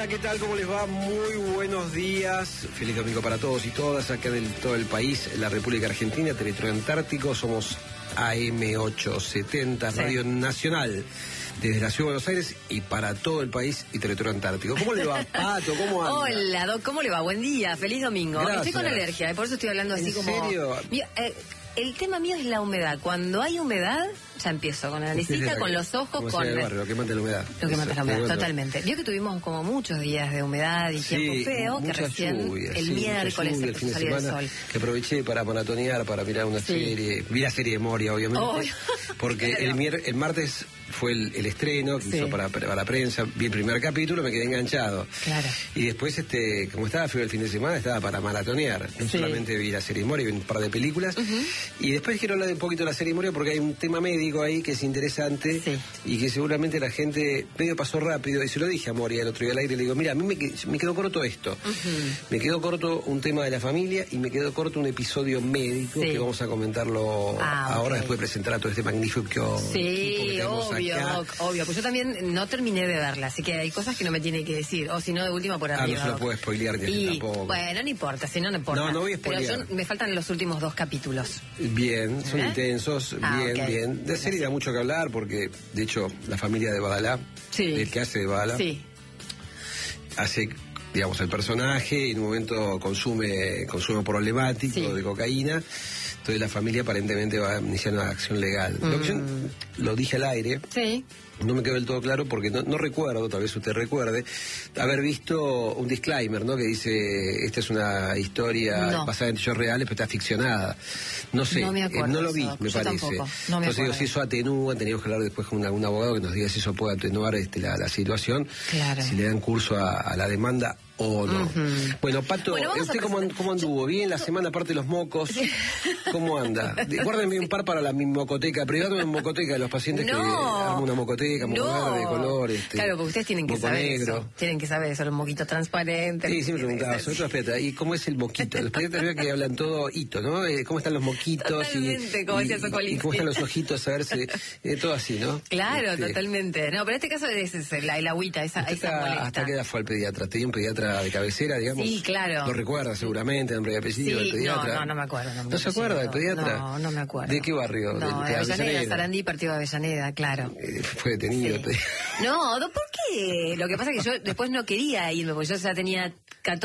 Hola, ¿qué tal? ¿Cómo les va? Muy buenos días. Feliz domingo para todos y todas acá de todo el país, la República Argentina, Territorio Antártico. Somos AM870, Radio Nacional, desde la Ciudad de Buenos Aires y para todo el país y Territorio Antártico. ¿Cómo le va, Pato? ¿Cómo anda? Hola, Doc, ¿cómo le va? Buen día, feliz domingo. Gracias. Estoy con alergia, por eso estoy hablando así como... ¿En serio? El tema mío es la humedad. Cuando hay humedad, ya empiezo con la naricita, con los ojos, con... El barrio, lo que mata la humedad. Lo que mata la humedad, Eso, totalmente. Vio que tuvimos como muchos días de humedad y tiempo feo, que recién lluvia, el miércoles el fin de salió el semana, sol. que aproveché para maratonear, para mirar una serie. Vi la serie de Moria, obviamente. Porque el martes fue el estreno que hizo para la prensa. Vi el primer capítulo, me quedé enganchado. Claro. Y después, como estaba feo el fin de semana, estaba para maratonear. No solamente vi la serie de Moria, vi un par de películas. Y después quiero hablar un poquito de la serie de Moria porque hay un tema médico ahí que es interesante y que seguramente la gente medio pasó rápido. Y se lo dije a Moria el otro día al aire, le digo, mira, a mí me quedó corto esto. Me quedó corto un tema de la familia y me quedó corto un episodio médico que vamos a comentarlo ahora después de presentar a todo este magnífico equipo que tenemos obvio, pues yo también no terminé de verla, así que hay cosas que no me tiene que decir, o si no de última por arriba. No se lo puedo spoilear tampoco. Bueno, no importa, si no importa. No voy a spoilear. Pero me faltan los últimos 2 capítulos. Bien, son intensos, bien. De serie da mucho que hablar porque, de hecho, la familia de Badalá, el que hace de Badalá, hace, digamos, el personaje y en un momento consume problemático de cocaína. Entonces la familia aparentemente va a iniciar una acción legal. Lo que yo lo dije al aire. No me quedó del todo claro porque no recuerdo, tal vez usted recuerde, haber visto un disclaimer, ¿no? Que dice, esta es una historia basada en hechos reales, pero está ficcionada. No sé, no lo vi, me parece. Tampoco, entonces digo, si eso atenúa, teníamos que hablar después con algún abogado que nos diga si eso puede atenuar la situación, si le dan curso a la demanda o no. Bueno, Pato, ¿usted cómo anduvo? ¿Bien la semana aparte de los mocos? ¿Cómo anda? Guárdenme un par para mi mocoteca privada, una mocoteca de los pacientes que arman una mocoteca, moco verde, de color, claro, porque ustedes tienen que saber negro. eso. Tienen que saber eso, los moquitos transparentes. Sí, siempre preguntaba, ¿y cómo es el moquito? Los pediatras veo que hablan todo hito, ¿no? ¿Cómo están los moquitos? Totalmente, como decía Sokolitsky. ¿Y cómo están los ojitos? A ver si... todo así, ¿no? Claro, totalmente. No, pero en este caso es el agüita, esa molesta. ¿Hasta qué edad fue al pediatra? ¿Tenía un pediatra de cabecera, digamos? Sí, claro. ¿Lo recuerda seguramente, nombre y apellido del pediatra? No me acuerdo. ¿No se acuerda del pediatra? No me acuerdo. ¿De qué barrio? No, de Avellaneda, Sarandí, partido de Avellaneda, claro. Fue detenido. No, ¿por qué? Lo que pasa es que yo después no quería irme, porque yo ya tenía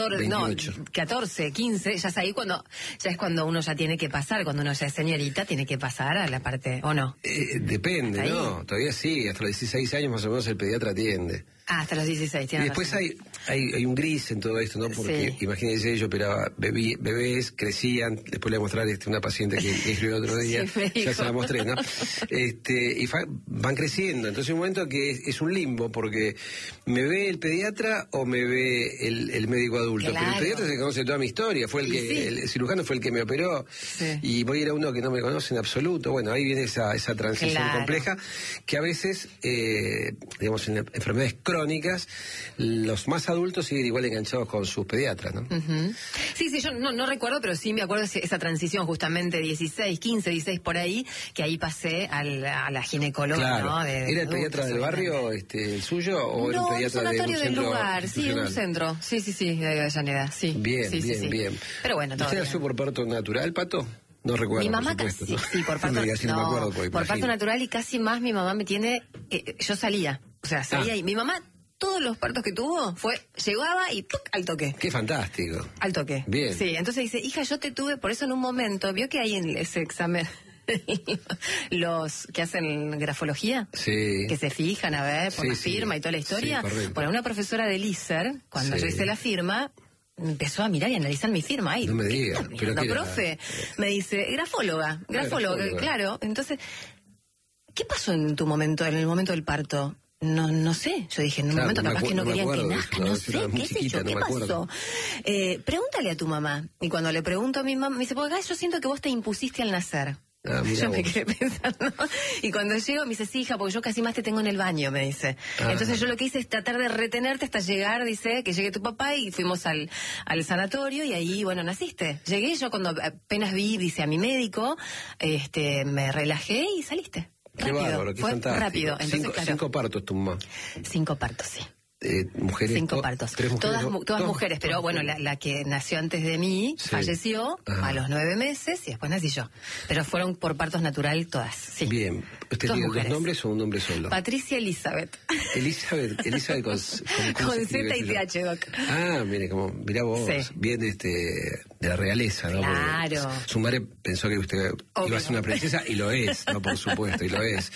14, 15, ya es ahí ya es cuando uno ya tiene que pasar, cuando uno ya es señorita, tiene que pasar a la parte, ¿o no? Depende, ¿no? Todavía sí, hasta los 16 años más o menos el pediatra atiende. Hasta los 16, y después hay un gris en todo esto, ¿no? Porque imagínense, yo operaba bebés, crecían, después le voy a mostrar una paciente que escribió el otro día, ya se la mostré, ¿no? Y van creciendo, entonces hay un momento que es un limbo, porque ¿me ve el pediatra o me ve el médico adulto? Claro. Pero el pediatra se conoce toda mi historia, el cirujano fue el que me operó, y voy a ir a uno que no me conoce en absoluto. Bueno, ahí viene esa transición compleja, que a veces, digamos, en enfermedades crónicas, los más adultos siguen igual enganchados con sus pediatras, ¿no? Sí, yo no recuerdo, pero sí me acuerdo de esa transición justamente 16, 15, 16 por ahí, que ahí pasé a la ginecóloga, ¿no? ¿Era el pediatra del barrio, el suyo, o era un pediatra de un centro del lugar, en un centro. Sí, de Avellaneda, Bien. Pero bueno, todo ¿Usted nació por parto natural, Pato? No recuerdo. Mi mamá por supuesto, casi, por parto natural. Por parto natural, y casi más mi mamá me tiene... yo salía y mi mamá... Todos los partos que tuvo llegaba y ¡puc! Al toque. ¡Qué fantástico! Al toque. Bien. Sí, entonces dice, hija, yo te tuve, por eso en un momento, vio que hay en ese examen los que hacen grafología, que se fijan a ver por la firma y toda la historia. Bueno, una profesora de ISER, cuando yo hice la firma, empezó a mirar y analizar mi firma. Ay, no me diga. ¿Pero qué profe? Me dice, grafóloga, claro. Entonces, ¿qué pasó en el momento del parto? No sé, yo dije, en un momento capaz que no querían que nazca, no sé, qué sé yo, ¿qué pasó? Pregúntale a tu mamá. Y cuando le pregunto a mi mamá, me dice, porque acá yo siento que vos te impusiste al nacer. Yo me quedé pensando. Y cuando llego me dice, sí, hija, porque yo casi más te tengo en el baño, me dice. Entonces yo lo que hice es tratar de retenerte hasta llegar, dice, que llegue tu papá, y fuimos al sanatorio y ahí, bueno, naciste. Llegué, yo cuando apenas vi, dice, a mi médico, me relajé y saliste. Qué bárbaro, qué fantástico. Rápido. Entonces, 5 partos tu mamá. 5 partos, sí. mujeres. 5 partos. 3 mujeres. Todas mujeres, pero bueno, la que nació antes de mí falleció a los 9 meses y después nací yo. Pero fueron por partos natural todas. Sí. Bien. ¿Usted tiene 2 nombres o un nombre solo? Patricia Elizabeth. Elizabeth con Z y TH, Doc. Ah, mirá vos, bien de la realeza, ¿no? Claro. Porque su madre pensó que usted iba a ser una princesa y lo es, ¿no? Por supuesto, y lo es.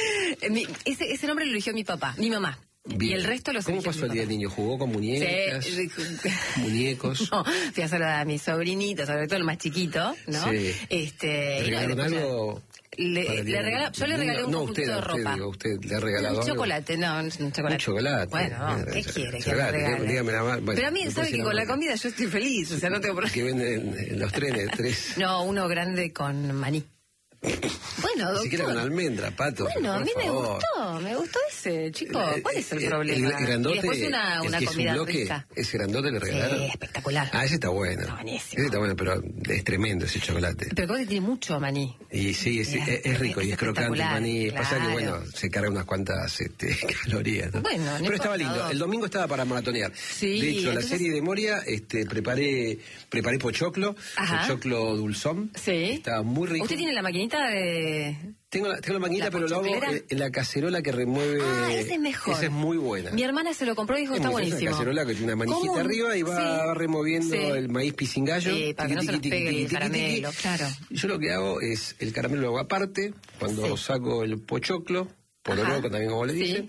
Ese nombre lo eligió mi papá, mi mamá. Bien. Y el resto los ¿Cómo pasó el día del niño? ¿Jugó con muñecas? Sí. ¿Muñecos? No, fui a saludar a mi sobrinito, sobre todo el más chiquito, ¿no? Sí. ¿Le regalaron algo? Yo le regalé un conjunto de ropa. ¿Usted le ha regalado un chocolate? No, un chocolate. Un chocolate. Bueno, ¿qué quiere que le regale? Dígame nada más. Pero a mí, ¿sabe que con la comida yo estoy feliz? O sea, no tengo problema. Que venden en los trenes 3. No, uno grande con maní. Bueno, doctor. Ni siquiera con almendra, Pato. Bueno, a mí me gustó ese, chico. ¿Cuál es el problema? El grandote, y después una comida rica. ¿Ese grandote le regalaron? Sí, espectacular. Ese está bueno. Está buenísimo. Ese está bueno, pero es tremendo ese chocolate. Pero creo que tiene mucho maní. Y sí, es rico y es crocante el maní. Claro. Pasa que, bueno, se carga unas cuantas calorías, ¿no? Bueno, pero estaba lindo. El domingo estaba para maratonear. Sí, de hecho, la serie de Moria, preparé pochoclo, pochoclo dulzón. Sí. Estaba muy rico. ¿Usted tiene la maquinita de...? Tengo la maquinita, pero lo hago en la cacerola que remueve. Ah, ese es mejor. Esa es muy buena. Mi hermana se lo compró y dijo, está buenísimo. Es una cacerola que tiene una manijita arriba y va removiendo el maíz pisingallo. Para que no se nos pegue el caramelo, claro. Yo lo que hago es, el caramelo lo hago aparte, cuando saco el pochoclo, pororoco también como le dicen,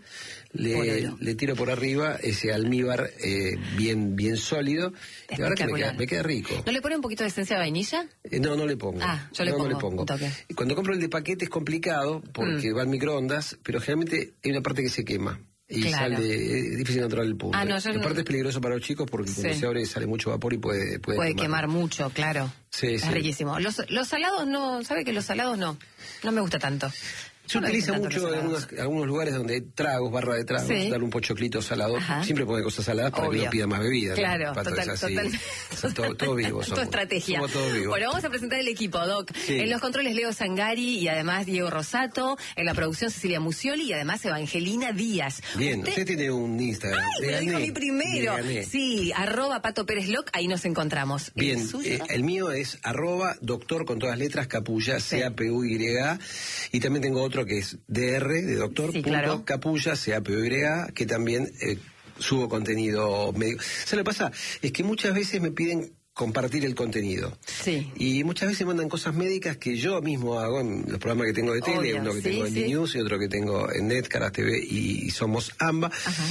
le tiro por arriba ese almíbar bien sólido. Y la verdad que me queda rico. ¿No le pone un poquito de esencia de vainilla? No le pongo. Yo le pongo. No le pongo. Y cuando compro el de paquete es complicado porque va al microondas, pero generalmente hay una parte que se quema. Y es difícil encontrar el punto. Aparte es peligroso para los chicos porque cuando se abre sale mucho vapor y puede quemar mucho, claro. Es riquísimo. Los salados no, ¿sabe que los salados no me gusta tanto? Se utiliza mucho en algunos lugares donde hay tragos, barra de tragos, dar un pochoclito salado. Siempre pone cosas saladas para que no pida más bebida. Claro, ¿no? total. Todos vivos somos. Tu estrategia. Somos todos vivos. Bueno, vamos a presentar el equipo, Doc. En los controles Leo Sangari y además Diego Rosato. En la producción Cecilia Musioli y además Evangelina Díaz. Bien, usted tiene un Instagram. ¡Ay, me lo dijo a mí primero! Sí, @PatoPérezLoc, ahí nos encontramos. Bien, el mío es @doctor con todas letras, Capulla, CAPUYA. Y también tengo otro que es DR, de doctor, Capulla, CAPUYA, que también subo contenido médico. ¿Sabes lo que pasa? Es que muchas veces me piden compartir el contenido. Sí. Y muchas veces mandan cosas médicas que yo mismo hago en los programas que tengo de tele, uno que tengo en D-News y otro que tengo en Net, Caras TV y Somos AMBA.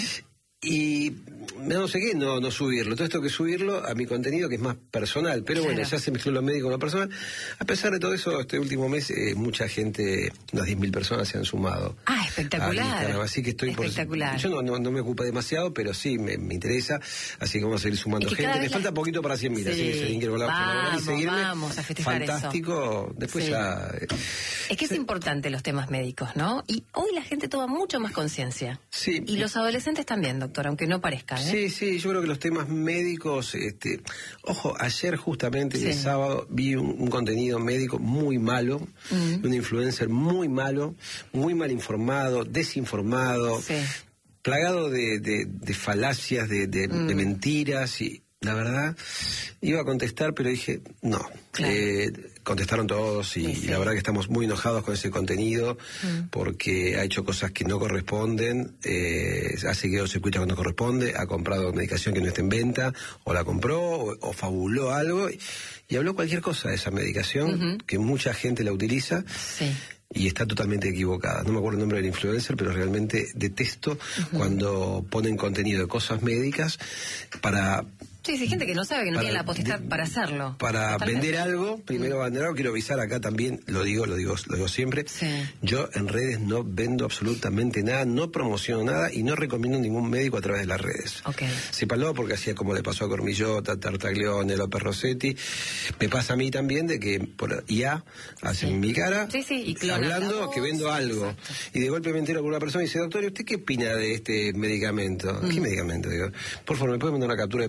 Y no sé qué, no subirlo. Todo esto que subirlo a mi contenido que es más personal. Pero bueno, ya se mezcló lo médico con lo personal. A pesar de todo eso, este último mes mucha gente, unas 10.000 personas se han sumado. Ah, espectacular. Así que estoy espectacular. Yo no me ocupa demasiado, pero sí me interesa. Así que vamos a seguir sumando gente. Me falta poquito para 100.000. Así que si alguien quiere colaborar y seguirme, vamos a festejar fantástico. Eso. Después ya... Es que es importante los temas médicos, ¿no? Y hoy la gente toma mucho más conciencia. Sí. Y los adolescentes también, doctor, aunque no parezca. Sí, yo creo que los temas médicos, ojo, ayer justamente, el sábado, vi un contenido médico muy malo, un influencer muy malo, muy mal informado, desinformado, plagado de falacias, de mentiras y... La verdad, iba a contestar, pero dije, no. Contestaron todos y la verdad que estamos muy enojados con ese contenido porque ha hecho cosas que no corresponden, ha seguido circuitos que no corresponde, ha comprado medicación que no está en venta, o la compró, o fabuló algo, y habló cualquier cosa de esa medicación, que mucha gente la utiliza. Y está totalmente equivocada. No me acuerdo el nombre del influencer, pero realmente detesto cuando ponen contenido de cosas médicas para... Sí, gente que no sabe, que no tiene la potestad para hacerlo. Para vender algo, primero vender algo, quiero avisar acá también, lo digo siempre, yo en redes no vendo absolutamente nada, no promociono nada y no recomiendo ningún médico a través de las redes. Sépalo porque así es como le pasó a Cormillota, Tartaglione, López Rossetti, me pasa a mí también de que por IA hacen mi cara, y hablando que vendo algo. Y de golpe me entero con una persona y dice, doctor, ¿usted qué opina de este medicamento? ¿Qué medicamento? Digo, por favor, ¿me puede mandar una captura de pantalla y todo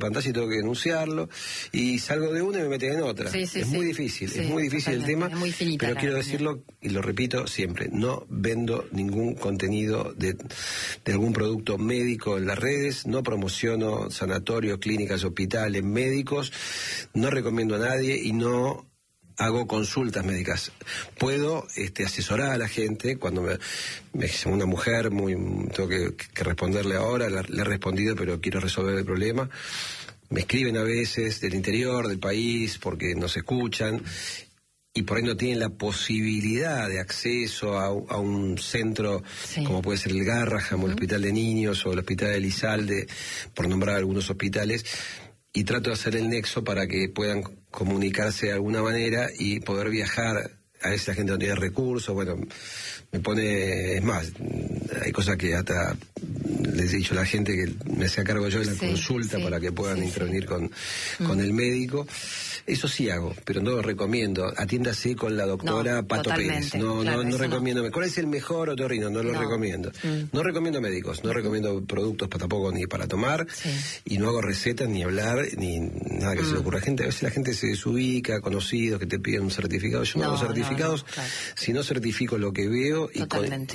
tengo que denunciarlo, y salgo de una y me meten en otra. Es muy difícil el tema, pero quiero decirlo, y lo repito siempre, no vendo ningún contenido de algún producto médico en las redes, no promociono sanatorios, clínicas, hospitales, médicos, no recomiendo a nadie y no hago consultas médicas. Puedo asesorar a la gente cuando me una mujer, tengo que responderle ahora, le he respondido, pero quiero resolver el problema. Me escriben a veces del interior del país porque nos escuchan y por ahí no tienen la posibilidad de acceso a un centro como puede ser el Garraham o el Hospital de Niños o el Hospital de Elizalde, por nombrar algunos hospitales, y trato de hacer el nexo para que puedan comunicarse de alguna manera y poder viajar. A veces la gente no tiene recursos, bueno, me pone, es más, hay cosas que hasta les he dicho a la gente que me hacía cargo yo de la consulta para que puedan intervenir con el médico. Eso sí hago, pero no lo recomiendo. Atiéndase con la doctora Pato Pérez. No recomiendo. ¿Cuál es el mejor otorrino? No lo recomiendo. No recomiendo médicos, no recomiendo productos tampoco ni para tomar, y no hago recetas, ni hablar, ni nada que se le ocurra. A veces la gente se desubica, conocidos que te piden un certificado. Yo no hago certificados, si no certifico lo que veo y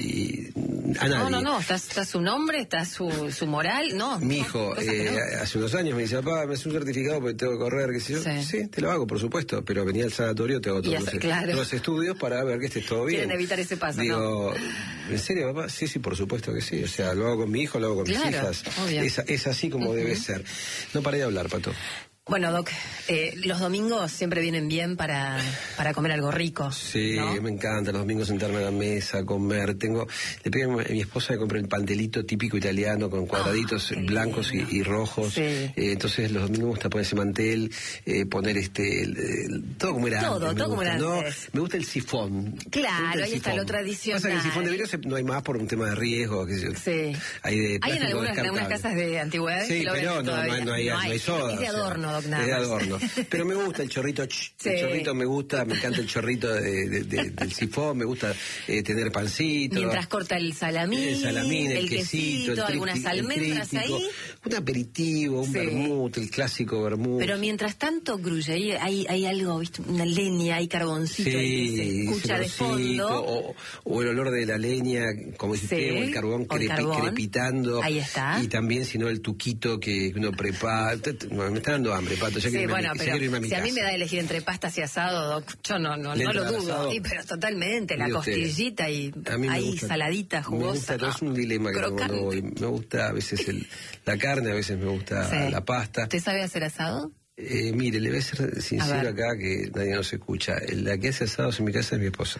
a nadie. No, está su nombre, está su moral, no. Mi hijo, hace unos años me dice, papá, me hace un certificado porque tengo que correr, qué sé yo. Sí, te lo hago, por supuesto, pero venía al sanatorio, te hago todos los estudios para ver que esté todo bien. Quieren evitar ese paso, digo, ¿en serio, papá? Sí, por supuesto que sí. O sea, lo hago con mi hijo, lo hago con mis hijas. Es así como debe ser. No paré de hablar, Pato. Bueno, Doc, los domingos siempre vienen bien para comer algo rico. Sí, ¿no? Me encanta los domingos sentarme a la mesa, comer. Le pido a mi esposa que compre el pastelito típico italiano con cuadraditos blancos y rojos. Sí. Entonces los domingos me gusta poner ese mantel, poner todo como era antes. Todo como era antes. Me gusta el sifón. Claro, ahí está lo tradicional. Pasa que el sifón de vidrio no hay más por un tema de riesgo. Sí. Hay en algunas casas de antigüedades. Sí, pero no hay soda. Es de adorno. Es de adorno. Pero me gusta el chorrito, el chorrito me encanta el chorrito del sifón, me gusta tener pancito. Mientras corta el salamín, el quesito, algunas almendras ahí. Un aperitivo, un vermut, el clásico vermut. Pero mientras tanto, Grulle, hay algo, ¿viste? Una leña, hay carboncito ahí que se escucha de fondo. O el olor de la leña, como dijiste, o el carbón crepitando. Ahí está. Y también, si no, el tuquito que uno prepara. Me está dando hambre, Pato. Ya pero si a mí me da a elegir entre pastas y asado, Doc, yo no lo dudo. Pero totalmente, la costillita y ahí saladita, jugosa. Me gusta, es un dilema que tengo cuando voy. Me gusta a veces la carne, a veces me gusta la pasta. ¿Usted sabe hacer asado? Mire, le voy a ser sincero acá que nadie nos escucha. La que hace asados en mi casa es mi esposa.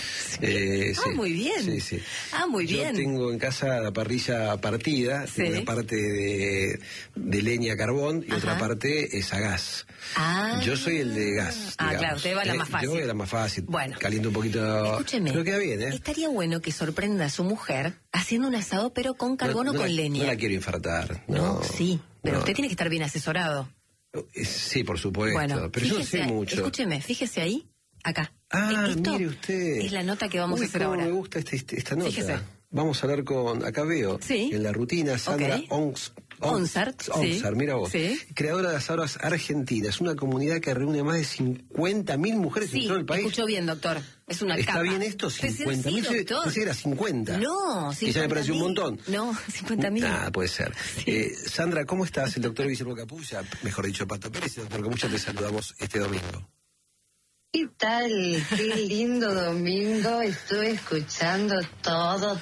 Muy bien. Sí. Muy bien. Yo tengo en casa la parrilla partida, una parte de leña carbón y otra parte es a gas. Yo soy el de gas. Claro, usted va a la más fácil. Yo voy a la más fácil. Bueno. Caliento un poquito. Escúcheme. Pero queda bien, Estaría bueno que sorprenda a su mujer haciendo un asado, pero con carbón o con leña. No la quiero infartar. No, sí. Pero usted tiene que estar bien asesorado. Sí, por supuesto. Bueno, pero yo no sé mucho. Escúcheme, fíjese ahí, acá. Mire usted. Es la nota que vamos a hacer ahora. Me gusta esta nota. Fíjese. Vamos a hablar acá veo, en la rutina, Sandra Onsart, mira vos, creadora de asados argentinas, una comunidad que reúne más de 50.000 mujeres en todo el país. Escuchó bien, doctor. Es una capa. ¿Está bien esto? 50.000. Pensé que era 50. No, 50.000. Que ya me pareció un montón. No, 50.000. Nada, puede ser. Sandra, ¿cómo estás? El doctor Guillermo Capulla, mejor dicho, Pato Pérez. Doctor Capulla, te saludamos este domingo. ¿Qué tal? Qué lindo domingo. Estuve escuchando todo.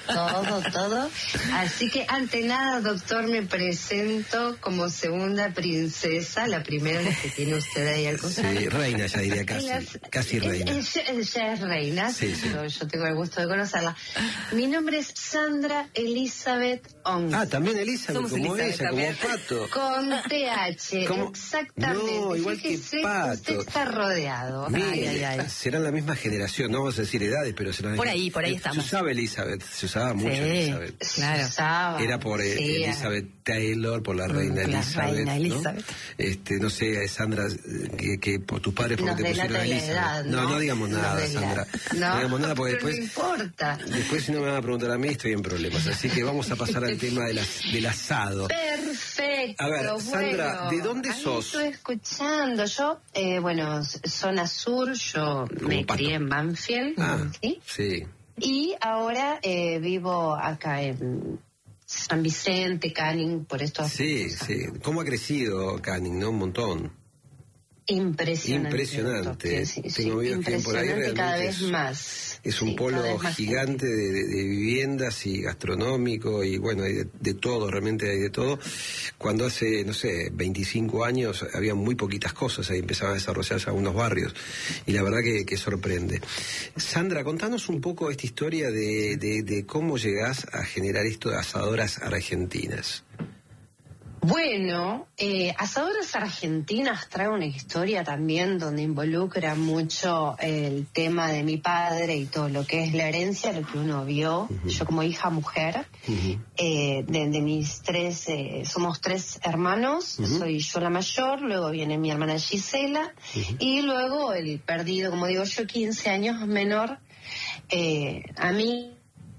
Así que, ante nada, doctor, me presento como segunda princesa, la primera que tiene usted ahí al costado. Sí, reina, ya diría casi reina. Ella es reina, sí. Yo tengo el gusto de conocerla. Mi nombre es Sandra Elizabeth Ong. También Elizabeth, como ella, también. Como Pato. Con TH, exactamente. No, igual Fíjese, que Pato. Usted está rodeado. serán la misma generación, no vamos a decir edades, pero serán... Por ahí estamos. Se usaba Elizabeth, se usaba mucho Elizabeth. Claro. Era por Elizabeth Taylor, por la reina Elizabeth. La reina Elizabeth. No sé, Sandra, que por tus padres porque te pusieron a Elizabeth. No digamos nada, Sandra. No digamos nada porque después... No importa. Después si no me van a preguntar a mí, estoy en problemas. Así que vamos a pasar al tema del asado. Perfecto. A ver, Sandra, ¿de dónde sos? Estoy escuchando. Yo, zona sur, yo me crié en Banfield. ¿sí? Y ahora vivo acá en San Vicente, Canning, por esto. Sí. ¿Cómo ha crecido Canning, no? Un montón. Impresionante. Tengo amigos que por ahí realmente cada vez más. Es un polo gigante de viviendas y gastronómico y bueno, hay de todo, realmente hay de todo. Cuando hace, 25 años había muy poquitas cosas, ahí empezaban a desarrollarse algunos barrios y la verdad que sorprende. Sandra, contanos un poco esta historia de cómo llegás a generar esto de asadoras argentinas. Bueno, Asadoras Argentinas trae una historia también donde involucra mucho el tema de mi padre y todo lo que es la herencia, lo que uno vio. Yo como hija mujer, de mis tres, somos 3 hermanos, soy yo la mayor, luego viene mi hermana Gisela, y luego el perdido, como digo yo, 15 años menor, a mí,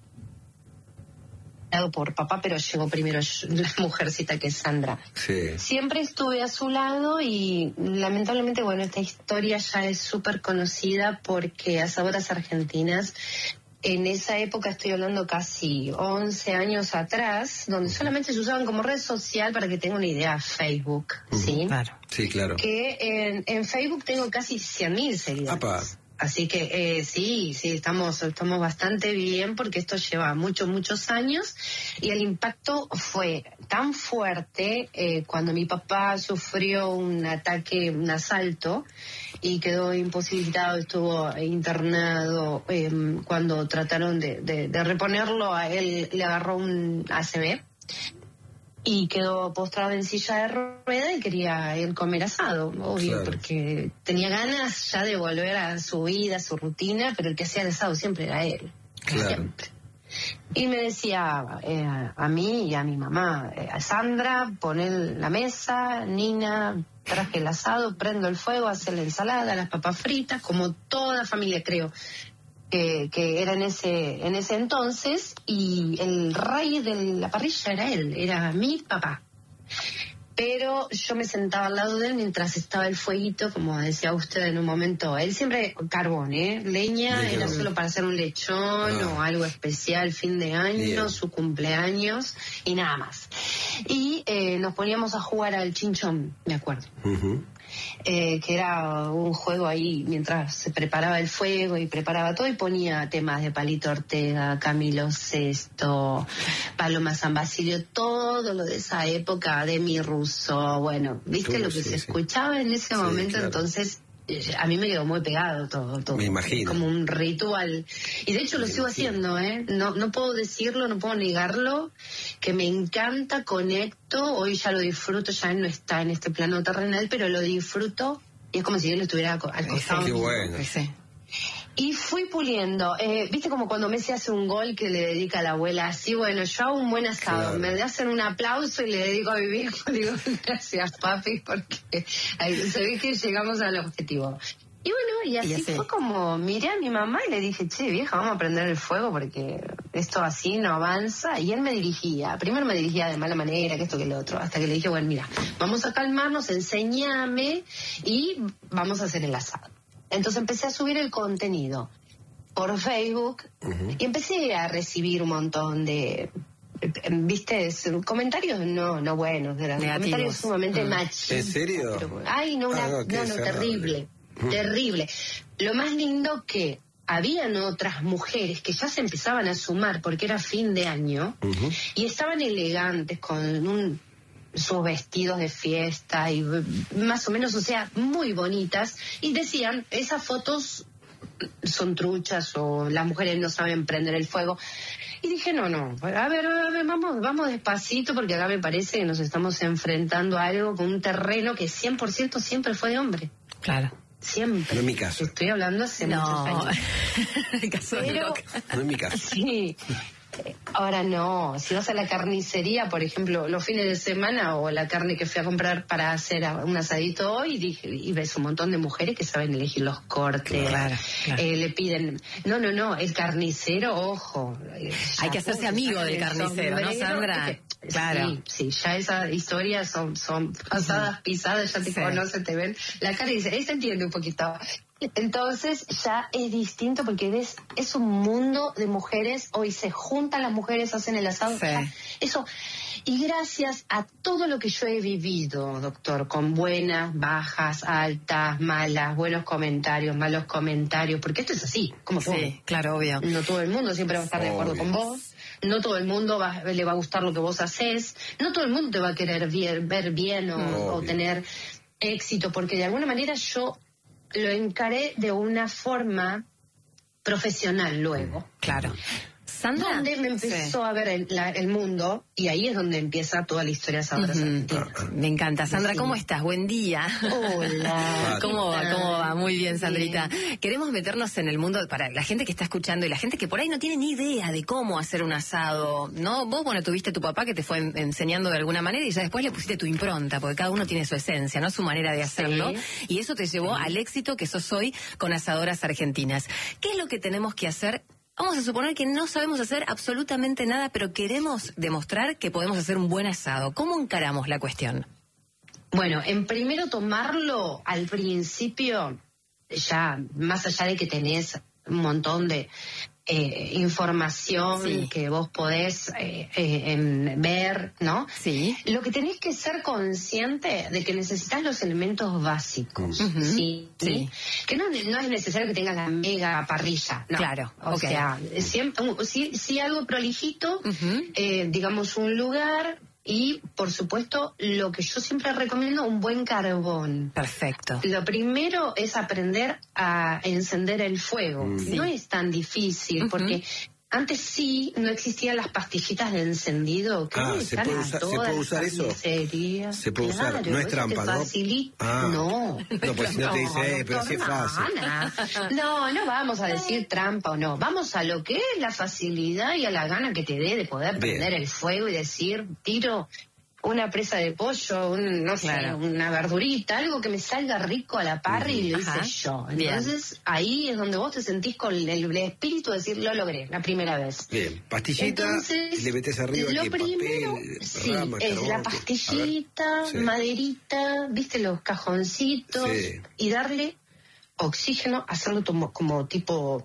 por papá, pero llegó primero la mujercita que es Sandra. Sí. Siempre estuve a su lado y lamentablemente, esta historia ya es súper conocida porque Asadoras Argentinas, en esa época, estoy hablando casi 11 años atrás, donde solamente se usaban como red social, para que tenga una idea, Facebook, ¿sí? Claro. Sí, claro. Que en Facebook tengo casi 100.000 seguidores. ¡Apa! Así que sí, estamos bastante bien porque esto lleva muchos años y el impacto fue tan fuerte cuando mi papá sufrió un asalto y quedó imposibilitado, estuvo internado. Cuando trataron de reponerlo, a él le agarró un ACV. Y quedó postrado en silla de rueda y quería él comer asado, obvio, claro, porque tenía ganas ya de volver a su vida, a su rutina, pero el que hacía el asado siempre era él. Claro. Siempre. Y me decía a mí y a mi mamá, Sandra, poné la mesa, Nina, traje el asado, prendo el fuego, hace la ensalada, las papas fritas, como toda familia creo que era en ese entonces, y el rey de la parrilla era él, era mi papá. Pero yo me sentaba al lado de él mientras estaba el fueguito, como decía usted en un momento. Él siempre carbón, leña, era solo para hacer un lechón o algo especial, fin de año, su cumpleaños y nada más. Y nos poníamos a jugar al chinchón, me acuerdo. Que era un juego ahí mientras se preparaba el fuego y preparaba todo, y ponía temas de Palito Ortega, Camilo Sesto, Paloma San Basilio, todo lo de esa época, de Mi Russo, bueno, viste lo que se escuchaba en ese momento, claro. Entonces a mí me quedó muy pegado todo. Me imagino. Como un ritual. Y de hecho lo sigo haciendo, No puedo decirlo, no puedo negarlo, que me encanta, conecto. Hoy ya lo disfruto, ya no está en este plano terrenal, pero lo disfruto y es como si yo lo estuviera al costado. Qué bueno. Sí. Y fui puliendo, viste como cuando Messi hace un gol que le dedica a la abuela, así, bueno, yo hago un buen asado, claro. Me hacen un aplauso y le dedico a mi viejo, digo, gracias papi, porque ahí se ve que llegamos al objetivo. Y bueno, y así fue como miré a mi mamá y le dije, che vieja, vamos a prender el fuego porque esto así no avanza. Y él primero me dirigía de mala manera, que esto que lo otro, hasta que le dije, bueno, mira, vamos a calmarnos, enséñame y vamos a hacer el asado. Entonces empecé a subir el contenido por Facebook y empecé a recibir un montón de, ¿viste? Comentarios no buenos, eran comentarios sumamente machistas. ¿En serio? Pero, ay, no, terrible. Lo más lindo que habían otras mujeres que ya se empezaban a sumar porque era fin de año y estaban elegantes con sus vestidos de fiesta y más o menos, o sea, muy bonitas, y decían, esas fotos son truchas o las mujeres no saben prender el fuego. Y dije, no, a ver, vamos despacito, porque acá me parece que nos estamos enfrentando a algo con un terreno que 100% siempre fue de hombre. Claro. Siempre. No es mi caso. Estoy hablando hace muchos años. El caso pero, no es mi caso. Sí. Ahora no, si vas a la carnicería, por ejemplo, los fines de semana o la carne que fui a comprar para hacer un asadito hoy, y ves un montón de mujeres que saben elegir los cortes, claro. Le piden, no, el carnicero, ojo. Hay que hacerse amigo del carnicero, ¿no, Sandra? Claro. Sí, ya esas historias son pasadas, pisadas, ya te conocen, te ven la cara y dicen, ahí se entiende un poquito. Entonces ya es distinto porque es un mundo de mujeres, hoy se juntan las mujeres, hacen el asado, eso. Y gracias a todo lo que yo he vivido, doctor, con buenas, bajas, altas, malas, buenos comentarios, malos comentarios, porque esto es así, como todo. Sí, claro, obvio. No todo el mundo siempre va a estar de acuerdo con vos. No todo el mundo le va a gustar lo que vos haces. No todo el mundo te va a querer ver bien o tener éxito, porque de alguna manera yo lo encaré de una forma profesional luego. Claro. Sandra, donde me empezó a ver el mundo, y ahí es donde empieza toda la historia de Sadoras Argentinas. Me encanta. Sandra, ¿cómo estás? Buen día. Hola. ¿Cómo va? Muy bien, Sandrita. Bien. Queremos meternos en el mundo para la gente que está escuchando y la gente que por ahí no tiene ni idea de cómo hacer un asado, ¿no? Vos, tuviste a tu papá que te fue enseñando de alguna manera y ya después le pusiste tu impronta, porque cada uno tiene su esencia, ¿no? Su manera de hacerlo. Y eso te llevó al éxito que sos hoy con Asadoras Argentinas. ¿Qué es lo que tenemos que hacer? Vamos a suponer que no sabemos hacer absolutamente nada, pero queremos demostrar que podemos hacer un buen asado. ¿Cómo encaramos la cuestión? Bueno, en primero tomarlo al principio, ya más allá de que tenés un montón de información que vos podés ver, ¿no? Sí. Lo que tenés que ser consciente de que necesitas los elementos básicos, ¿sí? Que no es necesario que tengas la mega parrilla, no. Claro, o sea, siempre, sí algo prolijito, digamos un lugar. Y, por supuesto, lo que yo siempre recomiendo, un buen carbón. Perfecto. Lo primero es aprender a encender el fuego. No es tan difícil, porque antes no existían las pastillitas de encendido. ¿Se puede usar eso? Se puede usar, no es trampa, ¿no? No. No, pues si no te dice, pero sí es fácil. No vamos a decir trampa o no. Vamos a lo que es la facilidad y a la gana que te dé de poder prender el fuego y decir, tiro una presa de pollo, una verdurita, algo que me salga rico a la parrilla y lo hice yo. Entonces, ahí es donde vos te sentís con el espíritu de decir, lo logré, la primera vez. Bien, pastillita, le metés arriba lo primero, papel, rama, es carbón, la pastillita, maderita, viste los cajoncitos, y darle oxígeno, hacerlo como tipo